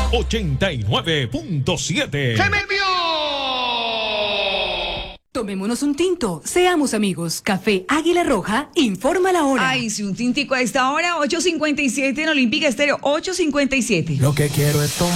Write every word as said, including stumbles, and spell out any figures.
ochenta y nueve punto siete. ¡Se me envió! Tomémonos un tinto, seamos amigos. Café Águila Roja, informa la hora. Ay, si un tintico a esta hora, ocho cincuenta y siete en Olímpica Estéreo, ocho cincuenta y siete. Lo que quiero es tomar.